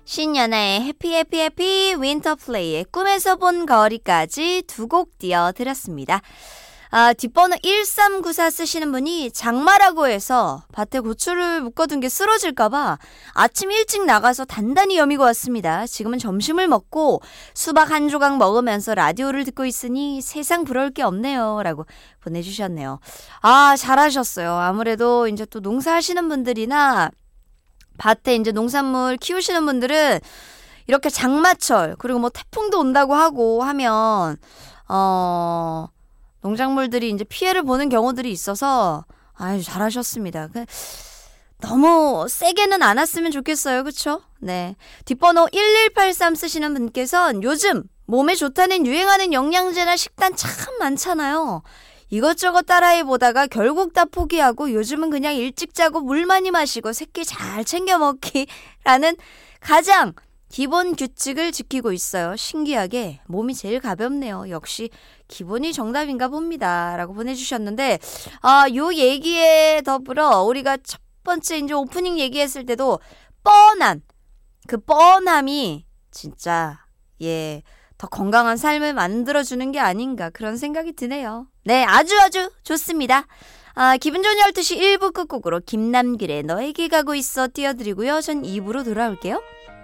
신연아의 해피 해피 해피 윈터플레이의 꿈에서 본 거리까지 두 곡 띄워드렸습니다. 뒷번호 1394 쓰시는 분이 장마라고 해서 밭에 고추를 묶어둔 게 쓰러질까봐 아침 일찍 나가서 단단히 여미고 왔습니다. 지금은 점심을 먹고 수박 한 조각 먹으면서 라디오를 듣고 있으니 세상 부러울 게 없네요. 라고 보내주셨네요. 잘하셨어요. 아무래도 이제 또 농사하시는 분들이나 밭에 이제 농산물 키우시는 분들은 이렇게 장마철 그리고 뭐 태풍도 온다고 하고 하면 농작물들이 이제 피해를 보는 경우들이 있어서 잘하셨습니다. 너무 세게는 안 왔으면 좋겠어요. 그쵸? 네. 뒷번호 1183 쓰시는 분께서는 요즘 몸에 좋다는 유행하는 영양제나 식단 참 많잖아요. 이것저것 따라해 보다가 결국 다 포기하고 요즘은 그냥 일찍 자고 물 많이 마시고 새끼 잘 챙겨 먹기라는 가장 기본 규칙을 지키고 있어요. 신기하게 몸이 제일 가볍네요. 역시 기본이 정답인가 봅니다. 라고 보내주셨는데 요 얘기에 더불어 우리가 첫 번째 이제 오프닝 얘기했을 때도 뻔한 그 뻔함이 진짜 더 건강한 삶을 만들어주는 게 아닌가 그런 생각이 드네요. 네, 아주 좋습니다. 기분 좋은 12시 1부 끝곡으로 김남길의 너에게 가고 있어 띄워드리고요. 전 2부로 돌아올게요.